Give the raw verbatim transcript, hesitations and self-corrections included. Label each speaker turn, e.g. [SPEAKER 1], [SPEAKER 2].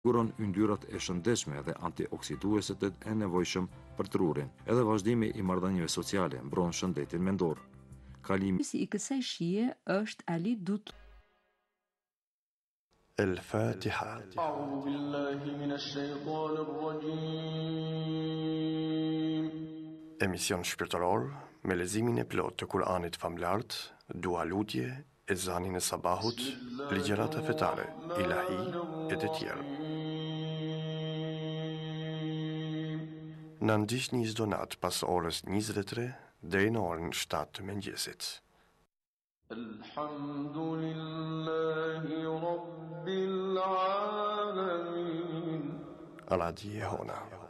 [SPEAKER 1] Siguron yndyrat e shëndetshme dhe antioksidueset e nevojshëm për trurin. Edhe vazhdimi i marrëdhënieve sociale mbron shëndetin mendor. Kalimi
[SPEAKER 2] i kësaj shije është Ali Dut.
[SPEAKER 3] الفاتحة.
[SPEAKER 4] أعوذ بالله من الشيطان الرجيم.
[SPEAKER 3] Emision shpirtëror me leximin e plot të Kuranit famlart, dua lutje, ezanin e sabahut, ligjërata fetare, ilahi e të tjerë. Në ndiqni çdo natë pas orës njëzet e tre deri në orën shtatë të mëngjesit.
[SPEAKER 4] Alhamdulillahi Rabbil Alamin.
[SPEAKER 3] Radio Hona.